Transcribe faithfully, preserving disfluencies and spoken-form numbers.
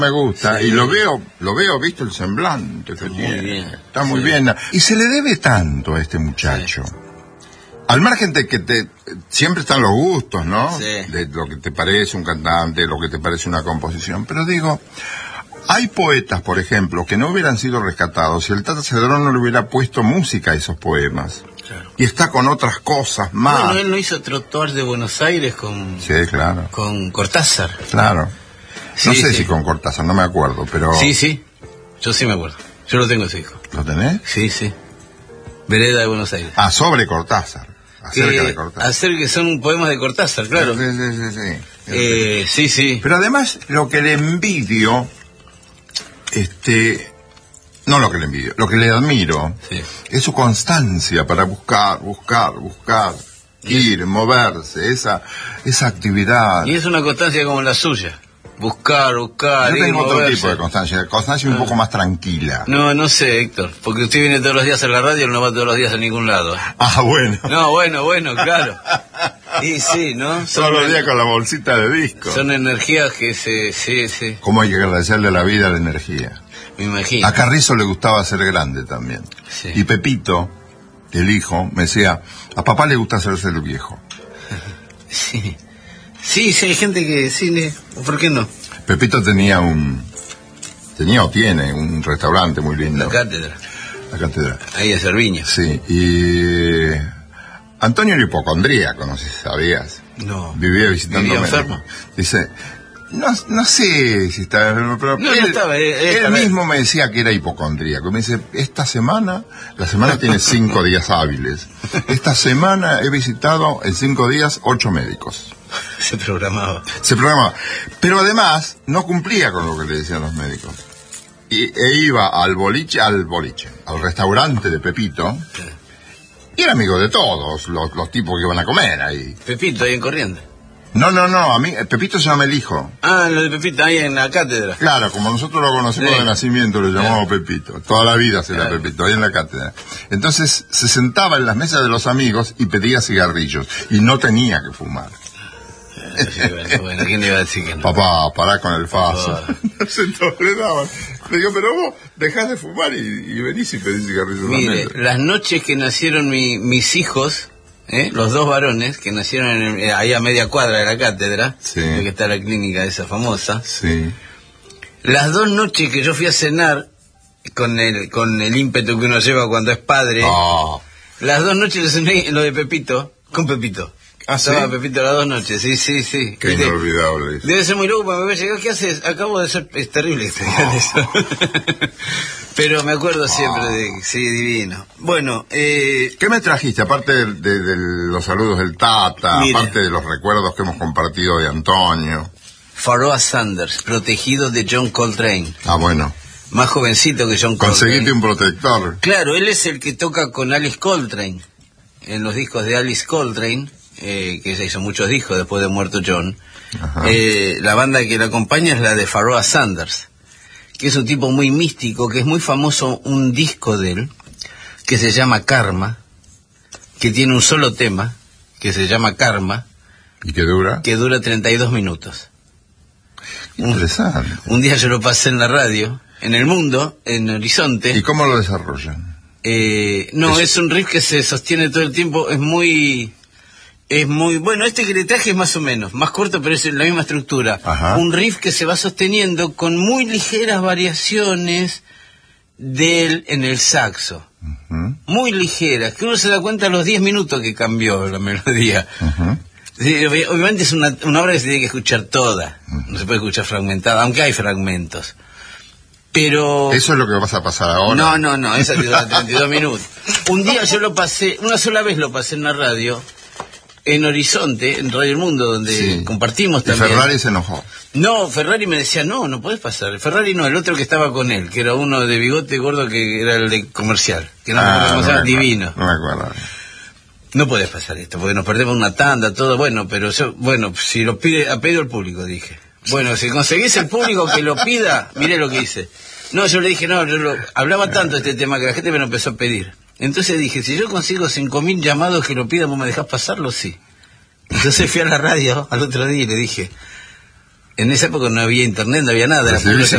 Me gusta, Sí. y lo veo, lo veo, visto el semblante que Muy tiene. bien. Está muy Sí. bien. Y se le debe tanto a este muchacho. Sí. Al margen de que te, siempre están los gustos, ¿no? Sí. De lo que te parece un cantante, lo que te parece una composición. Pero digo, hay poetas, por ejemplo, que no hubieran sido rescatados si el Tata Cedrón no le hubiera puesto música a esos poemas. Claro. Y está con otras cosas más. Bueno, él no hizo Trotuar de Buenos Aires con, Sí, claro, con Cortázar. claro. No Sí, sé sí. si con Cortázar, no me acuerdo, pero... Sí, sí. Yo sí me acuerdo. Yo lo tengo ese hijo. ¿Lo tenés? Sí, sí. Vereda de Buenos Aires. Ah, sobre Cortázar. Acerca Que de Cortázar. Hacer que son poemas de Cortázar, claro. Sí, sí, sí, sí. Eh, sí, sí. Pero además, lo que le envidio, este, no lo que le envidio, lo que le admiro, Sí. es su constancia para buscar, buscar, buscar, ir, moverse, esa, esa actividad. Y es una constancia como la suya. Buscar, buscar, Yo ir, tengo otro moverse. tipo de constancia, constancia un Ah. poco más tranquila. No, no sé, Héctor. Porque usted viene todos los días a la radio, él no va todos los días a ningún lado. Ah, bueno. No, bueno, bueno, claro. Y sí, ¿no? Todos los días con la bolsita de disco. Son energías que se... Sí, sí, ¿Cómo hay que agradecerle a la vida la energía? me imagino. A Carrizo le gustaba ser grande también. Sí. Y Pepito, el hijo, me decía, a papá le gusta hacerse el viejo. Sí. Sí, sí, hay gente que... Sí, ne- ¿por qué no? Pepito tenía un... Tenía o tiene un restaurante muy lindo. La cátedra. La catedral. Ahí en Cerviño. Sí, y... Antonio era hipocondríaco, no sé si sabías. No. Vivía visitando ¿Vivía médicos. enfermo? Dice, no, no sé si estaba enfermo, pero No, no él, estaba, él- él él estaba- mismo me decía que era hipocondríaco. Me dice, esta semana, la semana tiene cinco días hábiles. Esta semana he visitado en cinco días ocho médicos. Se programaba. Se programaba. Pero además, no cumplía con lo que le decían los médicos. Y, e iba al boliche, al boliche, al restaurante de Pepito, y era amigo de todos los, los tipos que iban a comer ahí. Pepito, ahí en Corrientes. No, no, no, a mí, Pepito se llama el hijo. Ah, lo de Pepito, ahí en la cátedra. Claro, como nosotros lo conocemos Sí. de nacimiento, lo llamamos Pepito. Toda la vida será Claro. Pepito, ahí en la cátedra. Entonces, se sentaba en las mesas de los amigos y pedía cigarrillos. Y no tenía que fumar. Sí, bueno, bueno, ¿quién le iba a decir que no? Papá, pará con el faso. Ah. No se toleraban. Le digo, pero vos dejás de fumar y, y venís y pedís cigarrillos en la Mire, mesa. las noches que nacieron mi- mis hijos, ¿eh? Los dos varones, que nacieron en el- eh, ahí a media cuadra de la cátedra, Sí. que está la clínica esa famosa, Sí. las dos noches que yo fui a cenar, con el, con el ímpetu que uno lleva cuando es padre, Ah, las dos noches le cené en lo de Pepito, con Pepito. ¿Ah, sí? Estaba Pepito las dos noches, sí, sí, sí. qué ¿Viste? inolvidable eso. Debe ser muy loco para me llegó, ¿qué haces? Acabo de ser, es terrible que te digan eso. Pero me acuerdo siempre de, sí, divino. Bueno, eh, ¿Qué me trajiste? Aparte de, de- de los saludos del Tata, Mire. aparte de los recuerdos que hemos compartido de Antonio. Pharoah Sanders, protegido de John Coltrane, Ah, bueno. más jovencito que John Coltrane. Conseguiste un protector. Claro, él es el que toca con Alice Coltrane, en los discos de Alice Coltrane, eh, que se hizo muchos discos después de muerto John. Ajá. Eh, la banda que la acompaña es la de Pharoah Sanders, que es un tipo muy místico, que es muy famoso un disco de él, que se llama Karma, que tiene un solo tema, que se llama Karma, ¿Y qué dura? que dura treinta y dos minutos. Interesante. Un día yo lo pasé en la radio, en El Mundo, en Horizonte. ¿Y cómo lo desarrollan? Eh, no, Es- es un riff que se sostiene todo el tiempo, es muy... Es muy... Bueno, este que le traje es más o menos, más corto, pero es la misma estructura. Ajá. Un riff que se va sosteniendo con muy ligeras variaciones de él en el saxo. Ujú, Muy ligeras, que uno se da cuenta a los diez minutos que cambió la melodía. ujú. Sí, obvi- obviamente es una, una obra que se tiene que escuchar toda, no se puede escuchar fragmentada, aunque hay fragmentos. Pero... ¿Eso es lo que vas a pasar ahora? No, no, no, esa te dura treinta y dos minutos. Un día yo lo pasé, una sola vez lo pasé en la radio, en Horizonte, en Radio El Mundo, donde Sí. compartimos Y también. Ferrari se enojó. No, Ferrari me decía, no, no podés pasar. Ferrari no, el otro que estaba con él, que era uno de bigote gordo que era el de comercial, que no me acuerdo Ah, cómo no se llama, me acuerdo, divino. No me acuerdo. No podés pasar esto, porque nos perdemos una tanda, todo, bueno, pero yo, bueno, si lo pide, ha pedido el público, dije. Bueno, si conseguís el público que lo pida, mire lo que hice. No, yo le dije, no, yo lo, hablaba tanto de este tema que la gente me lo empezó a pedir. Entonces dije, si yo consigo cinco mil llamados que lo pidan, ¿vos me dejás pasarlo? Sí. Entonces fui a la radio al otro día y le dije, en esa época no había internet, no había nada, era Recibí puro